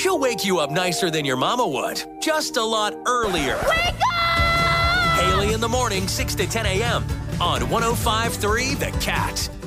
She'll wake you up nicer than your mama would, just a lot earlier. Wake up! Haley in the morning, 6 to 10 a.m. on 105.3 The Cat.